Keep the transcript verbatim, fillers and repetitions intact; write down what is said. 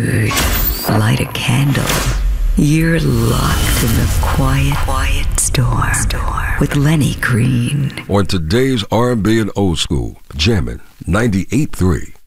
Light a candle. You're locked in the quiet, quiet storm, storm with Lenny Green. On today's R and B and Old School, jamming ninety-eight point three.